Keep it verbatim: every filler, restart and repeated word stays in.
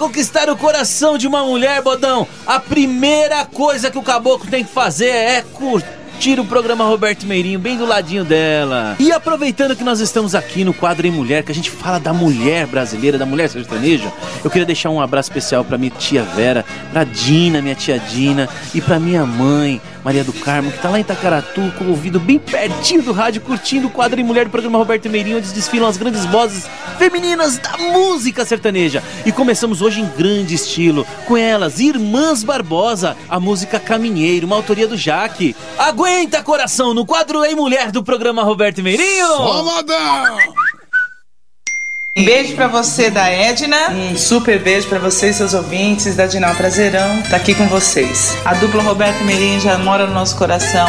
conquistar o coração de uma mulher, Bodão, a primeira coisa que o caboclo tem que fazer é curtir o programa Roberto Meirinho, bem do ladinho dela. E aproveitando que nós estamos aqui no quadro Em Mulher, que a gente fala da mulher brasileira, da mulher sertaneja, eu queria deixar um abraço especial pra minha tia Vera, pra Dina, minha tia Dina, e pra minha mãe, Maria do Carmo, que tá lá em Itacaratu, com o ouvido bem pertinho do rádio, curtindo o quadro Em Mulher do programa Roberto Meirinho, onde desfilam as grandes vozes femininas da música sertaneja. E começamos hoje em grande estilo, com elas, Irmãs Barbosa, a música Caminheiro, uma autoria do Jaque. Aguenta, coração, no quadro Em Mulher do programa Roberto Meirinho. Só modão! Um beijo pra você da Edna, um super beijo pra vocês, seus ouvintes da Dinal Prazerão, tá aqui com vocês. A dupla Roberto Meirinho já mora no nosso coração